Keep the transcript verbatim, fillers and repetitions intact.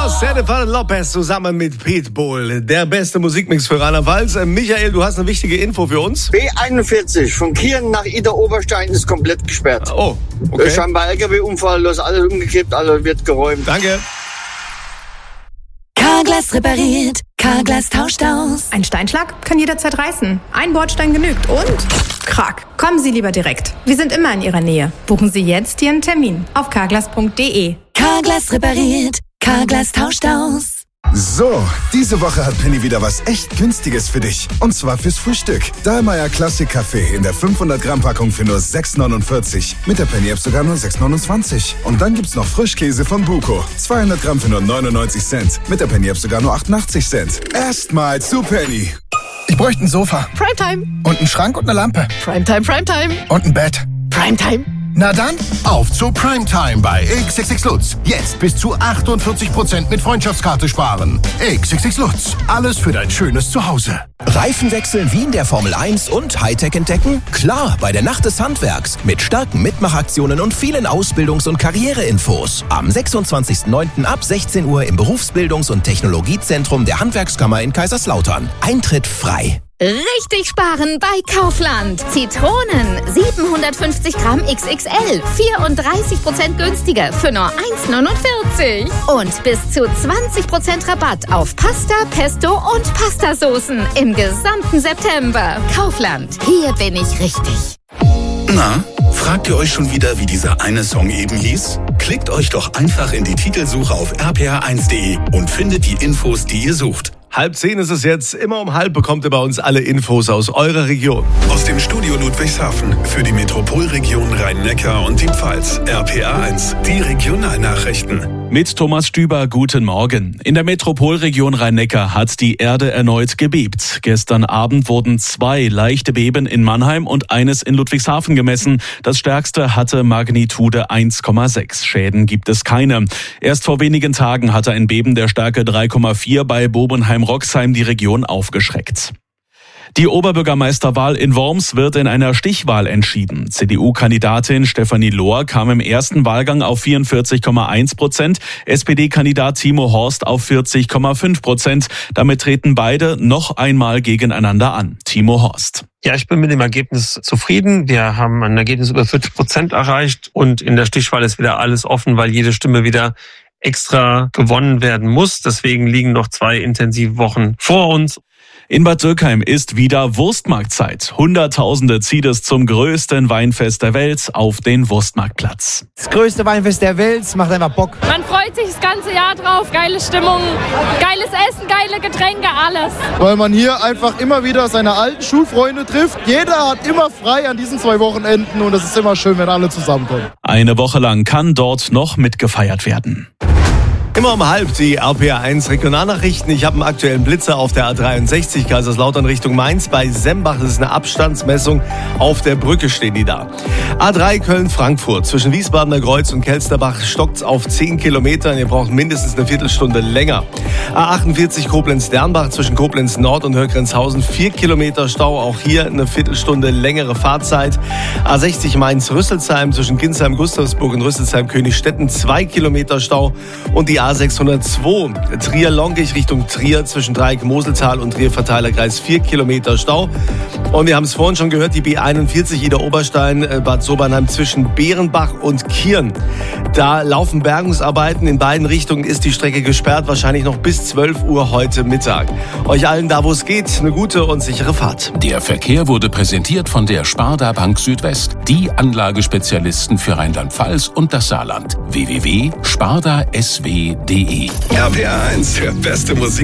Los, Jennifer Lopez zusammen mit Pitbull. Der beste Musikmix für Rheinland-Pfalz. Michael, du hast eine wichtige Info für uns. B einundvierzig von Kirchen nach Idar-Oberstein ist komplett gesperrt. Oh, okay. Scheinbar L K W-Unfall, los, alles umgekippt, alles wird geräumt. Danke. Carglass repariert, Carglass tauscht aus. Ein Steinschlag kann jederzeit reißen. Ein Bordstein genügt und Krach. Kommen Sie lieber direkt. Wir sind immer in Ihrer Nähe. Buchen Sie jetzt Ihren Termin auf carglass punkt de. Carglass repariert, Carglass tauscht aus. So, diese Woche hat Penny wieder was echt Günstiges für dich. Und zwar fürs Frühstück. Dahlmeier Classic Kaffee in der fünfhundert Gramm Packung für nur sechs neunundvierzig. Mit der Penny App sogar nur sechs neunundzwanzig. Und dann gibt's noch Frischkäse von Buko. zweihundert Gramm für nur neunundneunzig Cent. Mit der Penny App sogar nur achtundachtzig Cent. Erstmal zu Penny. Ich bräuchte ein Sofa. Primetime. Und einen Schrank und eine Lampe. Primetime, Primetime. Und ein Bett. Primetime. Na dann, auf zu Primetime bei X X X Lutz. Jetzt bis zu achtundvierzig Prozent mit Freundschaftskarte sparen. X X X Lutz. Alles für dein schönes Zuhause. Reifen wechseln wie in der Formel eins und Hightech entdecken? Klar, bei der Nacht des Handwerks. Mit starken Mitmachaktionen und vielen Ausbildungs- und Karriereinfos. Am sechsundzwanzigsten neunten ab sechzehn Uhr im Berufsbildungs- und Technologiezentrum der Handwerkskammer in Kaiserslautern. Eintritt frei. Richtig sparen bei Kaufland. Zitronen siebenhundertfünfzig Gramm X X L, vierunddreißig Prozent günstiger für nur eins neunundvierzig. Und bis zu zwanzig Prozent Rabatt auf Pasta, Pesto und Pastasoßen im gesamten September. Kaufland, hier bin ich richtig. Na, fragt ihr euch schon wieder, wie dieser eine Song eben hieß? Klickt euch doch einfach in die Titelsuche auf r p r eins punkt de und findet die Infos, die ihr sucht. Halb zehn ist es jetzt. Immer um halb bekommt ihr bei uns alle Infos aus eurer Region. Aus dem Studio Ludwigshafen für die Metropolregion Rhein-Neckar und die Pfalz. R P R eins, die Regionalnachrichten. Mit Thomas Stüber, guten Morgen. In der Metropolregion Rhein-Neckar hat die Erde erneut gebebt. Gestern Abend wurden zwei leichte Beben in Mannheim und eines in Ludwigshafen gemessen. Das stärkste hatte Magnitude eins Komma sechs. Schäden gibt es keine. Erst vor wenigen Tagen hatte ein Beben der Stärke drei Komma vier bei Bobenheim-Roxheim die Region aufgeschreckt. Die Oberbürgermeisterwahl in Worms wird in einer Stichwahl entschieden. C D U-Kandidatin Stefanie Lohr kam im ersten Wahlgang auf vierundvierzig Komma eins Prozent, S P D-Kandidat Timo Horst auf vierzig Komma fünf Prozent. Damit treten beide noch einmal gegeneinander an. Timo Horst. Ja, ich bin mit dem Ergebnis zufrieden. Wir haben ein Ergebnis über vierzig Prozent erreicht und in der Stichwahl ist wieder alles offen, weil jede Stimme wieder extra gewonnen werden muss. Deswegen liegen noch zwei intensive Wochen vor uns. In Bad Dürkheim ist wieder Wurstmarktzeit. Hunderttausende zieht es zum größten Weinfest der Welt auf den Wurstmarktplatz. Das größte Weinfest der Welt, es macht einfach Bock. Man freut sich das ganze Jahr drauf, geile Stimmung, geiles Essen, geile Getränke, alles. Weil man hier einfach immer wieder seine alten Schulfreunde trifft. Jeder hat immer frei an diesen zwei Wochenenden und es ist immer schön, wenn alle zusammenkommen. Eine Woche lang kann dort noch mitgefeiert werden. Immer um halb die R P R eins Regionalnachrichten. Ich habe einen aktuellen Blitzer auf der A dreiundsechzig, Kaiserslautern Richtung Mainz. Bei Sembach, das ist eine Abstandsmessung. Auf der Brücke stehen die da. A drei Köln-Frankfurt. Zwischen Wiesbadener Kreuz und Kelsterbach stockt's auf zehn Kilometern. Ihr braucht mindestens eine Viertelstunde länger. A achtundvierzig Koblenz-Dernbach zwischen Koblenz Nord und Hörgrenzhausen. Vier Kilometer Stau. Auch hier eine Viertelstunde längere Fahrzeit. A sechzig Mainz-Rüsselsheim zwischen Ginsheim-Gustavsburg und Rüsselsheim-Königstetten. Zwei Kilometer Stau. Und die A sechshundertzwei Trier-Longich Richtung Trier zwischen Dreieck-Moseltal und Trier-Verteilerkreis vier Kilometer Stau. Und wir haben es vorhin schon gehört, die B einundvierzig Idar-Oberstein, Bad Sobernheim zwischen Bärenbach und Kirn. Da laufen Bergungsarbeiten. In beiden Richtungen ist die Strecke gesperrt, wahrscheinlich noch bis zwölf Uhr heute Mittag. Euch allen da, wo es geht, eine gute und sichere Fahrt. Der Verkehr wurde präsentiert von der Sparda Bank Südwest, die Anlagespezialisten für Rheinland-Pfalz und das Saarland. w w w punkt sparda s w punkt de R P R eins, der beste Musik.